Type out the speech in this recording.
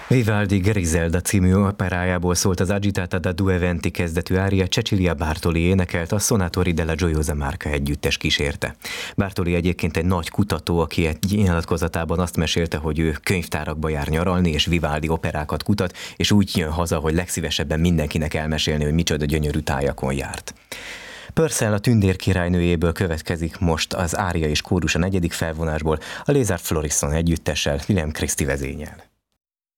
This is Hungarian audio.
Vivaldi Griselda című operájából szólt az Agitata da Due Venti kezdetű ária, Cecilia Bartoli énekelt, a Sonatori della Gioiosa Marca együttes kísérte. Bartoli egyébként egy nagy kutató, aki egy nyilatkozatában azt mesélte, hogy ő könyvtárakba jár nyaralni, és Vivaldi operákat kutat, és úgy jön haza, hogy legszívesebben mindenkinek elmesélni, hogy micsoda gyönyörű tájakon járt. Purcell a Tündér királynőjéből következik most az ária és kórus a negyedik felvonásból, a Lézard Florison együttessel, William Christie vezényel.